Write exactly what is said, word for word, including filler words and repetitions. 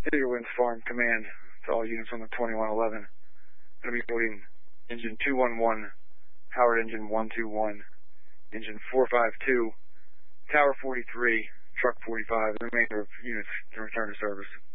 Cedar Winds Farm Command to all units on the twenty-one eleven. Going to be reporting engine two one one, powered engine one two one, engine four five two, tower forty-three, truck forty-five, the remainder of units to return to service.